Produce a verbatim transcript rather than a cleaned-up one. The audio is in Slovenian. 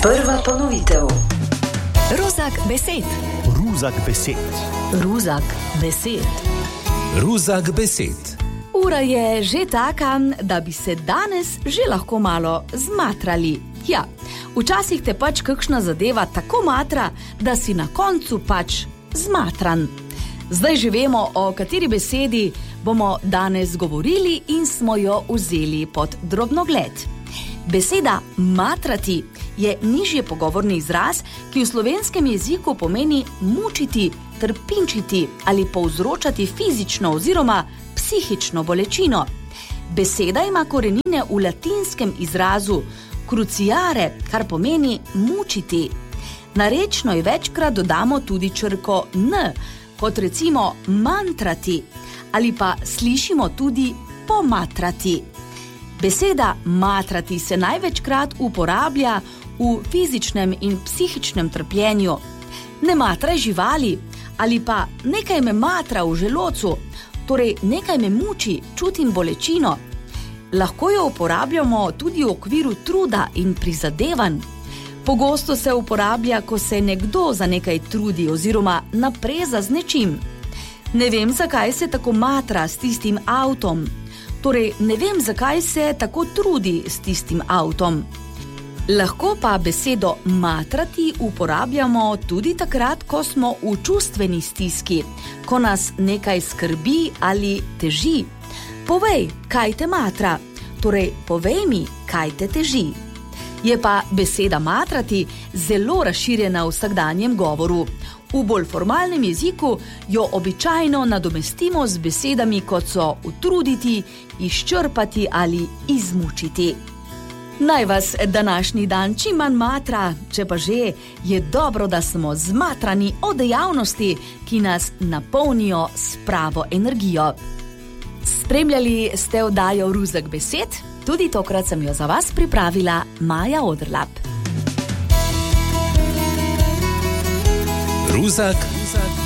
Prva ponovitev. Ruzak besed. Ruzak besed. Ruzak besed. Ruzak besed. Ura je že taka, da bi se danes že lahko malo zmatrali. Ja, včasih te pač kakšna zadeva tako matra, da si na koncu pač zmatran. Zdaj že vemo, o kateri besedi bomo danes govorili in smo jo vzeli pod drobnogled. Beseda matrati je nižje pogovorni izraz, ki v slovenskem jeziku pomeni mučiti, trpinčiti ali povzročati fizično oziroma psihično bolečino. Beseda ima korenine v latinskem izrazu cruciare, kar pomeni mučiti. Narečno je večkrat dodamo tudi črko n, kot recimo mantrati, ali pa slišimo tudi pomatrati. Beseda matrati se največkrat uporablja v fizičnem in psihičnem trpljenju. Ne matraj živali, ali pa nekaj me matra v želodcu, torej nekaj me muči, čutim bolečino. Lahko jo uporabljamo tudi v okviru truda in prizadevanj. Pogosto se uporablja, ko se nekdo za nekaj trudi oziroma napreza z nečim. Ne vem, zakaj se tako matra s tistim avtom. Torej, ne vem, zakaj se tako trudi s tistim avtom. Lahko pa besedo matrati uporabljamo tudi takrat, ko smo v čustveni stiski, ko nas nekaj skrbi ali teži. Povej, kaj te matra, torej povej mi, kaj te teži. Je pa beseda matrati zelo razširjena v vsakdanjem govoru. V bolj formalnem jeziku jo običajno nadomestimo z besedami, kot so utruditi, izčrpati ali izmučiti. Naj vas današnji dan čim manj matra, če pa že, je dobro, da smo zmatrani od dejavnosti, ki nas napolnijo s pravo energijo. Spremljali ste oddajo Ruzak besed, tudi tokrat sem jo za vas pripravila Maja Odrlap. Ruzak